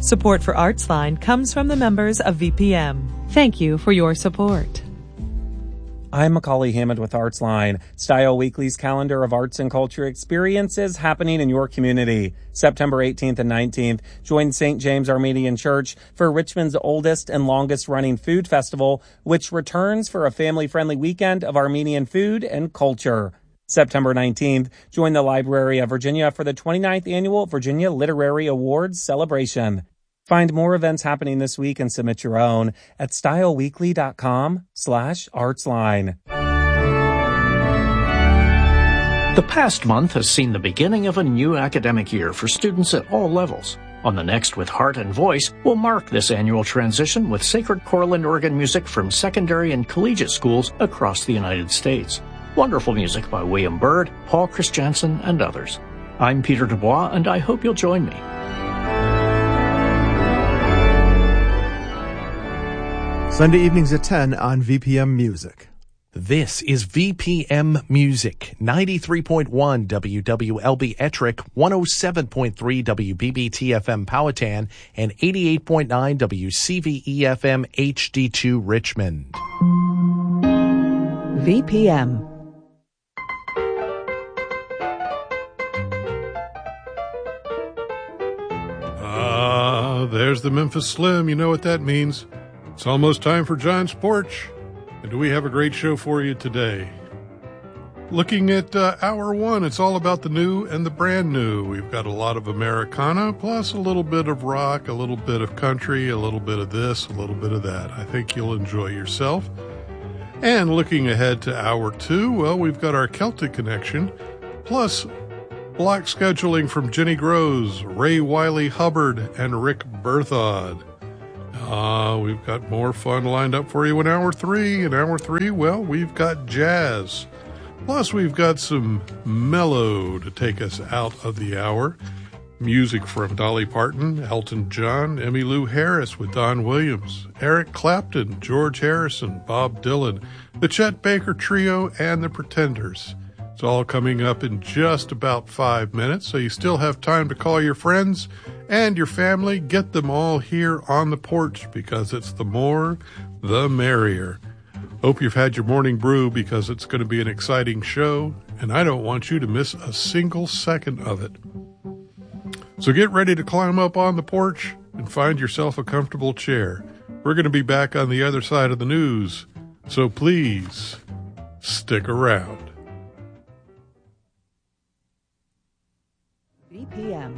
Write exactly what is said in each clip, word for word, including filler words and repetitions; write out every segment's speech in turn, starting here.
Support for Artsline comes from the members of V P M. Thank you for your support. I'm Macaulay Hammond with Artsline, Style Weekly's calendar of arts and culture experiences happening in your community. September eighteenth and nineteenth, join Saint James Armenian Church for Richmond's oldest and longest-running food festival, which returns for a family-friendly weekend of Armenian food and culture. September nineteenth, join the Library of Virginia for the twenty-ninth Annual Virginia Literary Awards celebration. Find more events happening this week and submit your own at styleweekly.com slash artsline. The past month has seen the beginning of a new academic year for students at all levels. On the Next with Heart and Voice, we'll mark this annual transition with sacred choral and organ music from secondary and collegiate schools across the United States. Wonderful music by William Byrd, Paul Christiansen, and others. I'm Peter Dubois, and I hope you'll join me. Sunday evenings at ten on V P M Music. This is V P M Music, ninety-three point one W W L B Ettrick, one oh seven point three W B B T F M Powhatan, and eighty-eight point nine W C V E F M H D two Richmond. V P M. Ah, there's the Memphis Slim. You know what that means. It's almost time for John's Porch. And do we have a great show for you today? Looking at uh, hour one, it's all about the new and the brand new. We've got a lot of Americana, plus a little bit of rock, a little bit of country, a little bit of this, a little bit of that. I think you'll enjoy yourself. And looking ahead to hour two, well, we've got our Celtic connection, plus block scheduling from Jenny Groves, Ray Wiley Hubbard, and Rick Berthod. Uh, we've got more fun lined up for you in hour three. In hour three, well, we've got jazz. Plus, we've got some mellow to take us out of the hour. Music from Dolly Parton, Elton John, Emmylou Harris with Don Williams, Eric Clapton, George Harrison, Bob Dylan, the Chet Baker Trio, and the Pretenders. It's all coming up in just about five minutes, so you still have time to call your friends and your family. Get them all here on the porch, because it's the more, the merrier. Hope you've had your morning brew, because it's going to be an exciting show, and I don't want you to miss a single second of it. So get ready to climb up on the porch and find yourself a comfortable chair. We're going to be back on the other side of the news, so please stick around. V P M.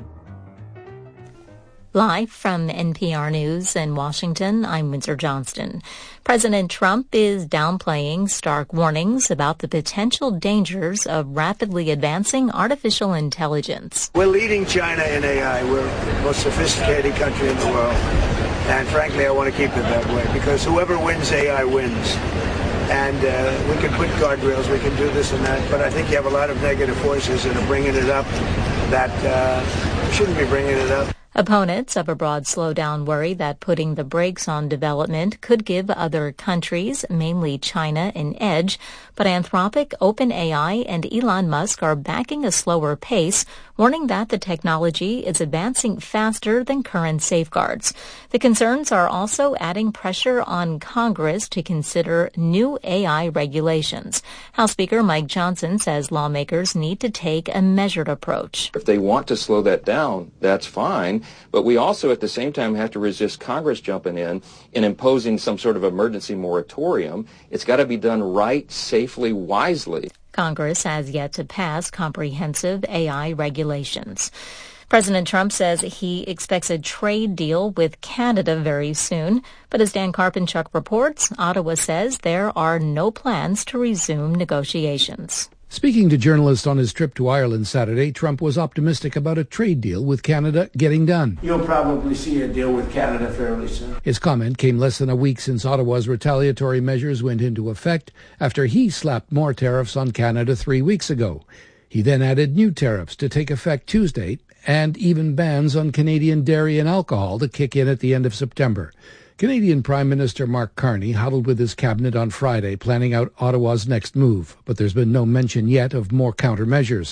Live from N P R News in Washington, I'm Windsor Johnston. President Trump is downplaying stark warnings about the potential dangers of rapidly advancing artificial intelligence. We're leading China in A I. We're the most sophisticated country in the world. And frankly, I want to keep it that way, because whoever wins A I wins. And uh, we can put guardrails, we can do this and that, but I think you have a lot of negative forces that are bringing it up that uh, shouldn't be bringing it up. Opponents of a broad slowdown worry that putting the brakes on development could give other countries, mainly China, an edge. But Anthropic, OpenAI, and Elon Musk are backing a slower pace, warning that the technology is advancing faster than current safeguards. The concerns are also adding pressure on Congress to consider new A I regulations. House Speaker Mike Johnson says lawmakers need to take a measured approach. If they want to slow that down, that's fine. But we also, at the same time, have to resist Congress jumping in and imposing some sort of emergency moratorium. It's got to be done right, safely, wisely. Congress has yet to pass comprehensive A I regulations. President Trump says he expects a trade deal with Canada very soon. But as Dan Karpinchuk reports, Ottawa says there are no plans to resume negotiations. Speaking to journalists on his trip to Ireland Saturday, Trump was optimistic about a trade deal with Canada getting done. You'll probably see a deal with Canada fairly soon. His comment came less than a week since Ottawa's retaliatory measures went into effect after he slapped more tariffs on Canada three weeks ago. He then added new tariffs to take effect Tuesday and even bans on Canadian dairy and alcohol to kick in at the end of September. Canadian Prime Minister Mark Carney huddled with his cabinet on Friday, planning out Ottawa's next move, but there's been no mention yet of more countermeasures.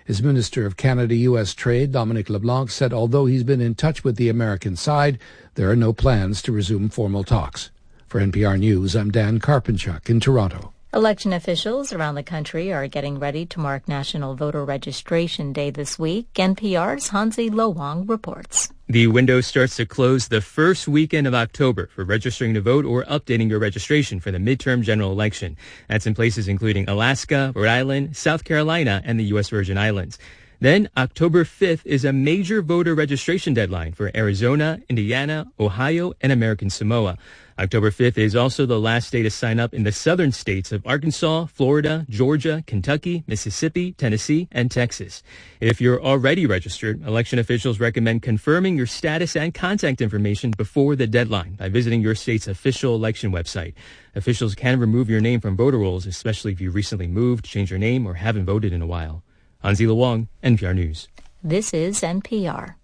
His Minister of Canada-U S Trade, Dominic LeBlanc, said although he's been in touch with the American side, there are no plans to resume formal talks. For N P R News, I'm Dan Karpinchuk in Toronto. Election officials around the country are getting ready to mark National Voter Registration Day this week. N P R's Hansi Lo-Wang reports. The window starts to close the first weekend of October for registering to vote or updating your registration for the midterm general election. That's in places including Alaska, Rhode Island, South Carolina, and the U S Virgin Islands. Then, October fifth is a major voter registration deadline for Arizona, Indiana, Ohio, and American Samoa. October fifth is also the last day to sign up in the southern states of Arkansas, Florida, Georgia, Kentucky, Mississippi, Tennessee, and Texas. If you're already registered, election officials recommend confirming your status and contact information before the deadline by visiting your state's official election website. Officials can remove your name from voter rolls, especially if you recently moved, changed your name, or haven't voted in a while. Hansi Lo-Wang, N P R News. This is N P R.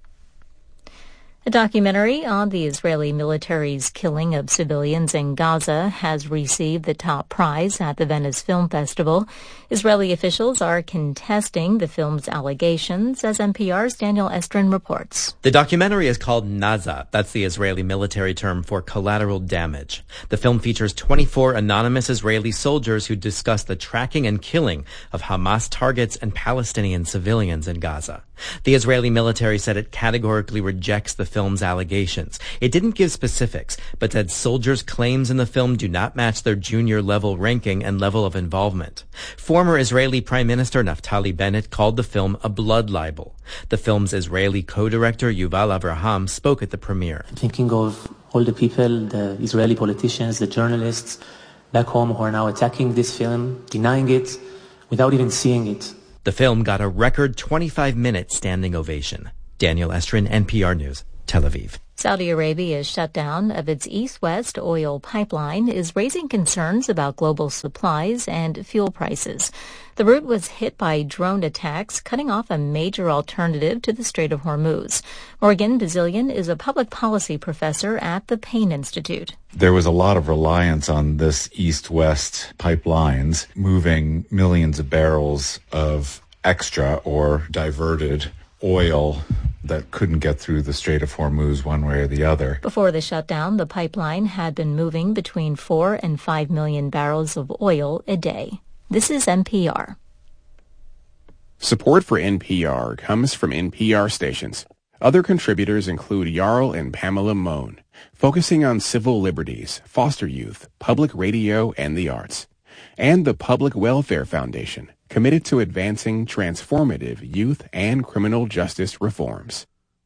A documentary on the Israeli military's killing of civilians in Gaza has received the top prize at the Venice Film Festival. Israeli officials are contesting the film's allegations, as N P R's Daniel Estrin reports. The documentary is called Naza. That's the Israeli military term for collateral damage. The film features twenty-four anonymous Israeli soldiers who discuss the tracking and killing of Hamas targets and Palestinian civilians in Gaza. The Israeli military said it categorically rejects the film's allegations. It didn't give specifics, but said soldiers' claims in the film do not match their junior level ranking and level of involvement. Former Israeli Prime Minister Naftali Bennett called the film a blood libel. The film's Israeli co-director Yuval Avraham spoke at the premiere. I'm thinking of all the people, the Israeli politicians, the journalists back home who are now attacking this film, denying it, without even seeing it. The film got a record twenty-five minute standing ovation. Daniel Estrin, N P R News, Tel Aviv. Saudi Arabia's shutdown of its east-west oil pipeline is raising concerns about global supplies and fuel prices. The route was hit by drone attacks, cutting off a major alternative to the Strait of Hormuz. Morgan Bazilian is a public policy professor at the Payne Institute. There was a lot of reliance on this east-west pipelines moving millions of barrels of extra or diverted oil that couldn't get through the Strait of Hormuz one way or the other. Before the shutdown, the pipeline had been moving between four and five million barrels of oil a day. This is N P R. Support for N P R comes from N P R stations. Other contributors include Jarl and Pamela Moan, focusing on civil liberties, foster youth, public radio, and the arts. And the Public Welfare Foundation, committed to advancing transformative youth and criminal justice reforms.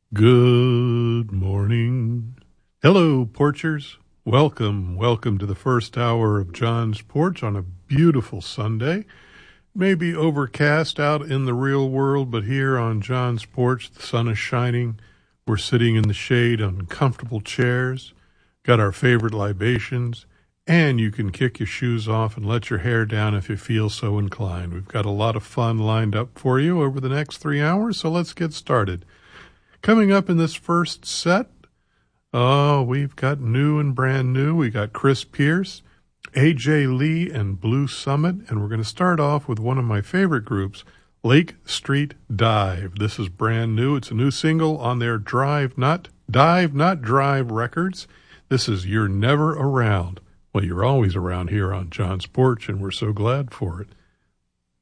Good morning. Hello, Porchers. Welcome, welcome to the first hour of John's Porch on a beautiful Sunday. Maybe overcast out in the real world, but here on John's Porch, the sun is shining. We're sitting in the shade on comfortable chairs, got our favorite libations, and you can kick your shoes off and let your hair down if you feel so inclined. We've got a lot of fun lined up for you over the next three hours, so let's get started. Coming up in this first set, oh, we've got new and brand new. We got Chris Pierce, A J Lee, and Blue Summit, and we're going to start off with one of my favorite groups, Lake Street Dive. This is brand new. It's a new single on their Drive Not Dive Not Drive records. This is You're Never Around. Well, you're always around here on John's Porch, and we're so glad for it.